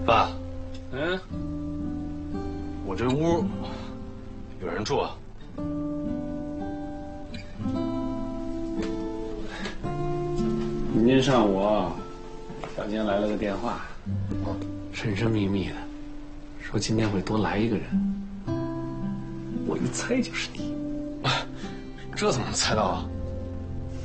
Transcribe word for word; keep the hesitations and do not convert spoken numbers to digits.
爸， 嗯， 我这屋有人住啊。 今天上午啊，小坚来了个电话，神神秘秘的，说今天会多来一个人。我一猜就是你。 这怎么能猜到啊？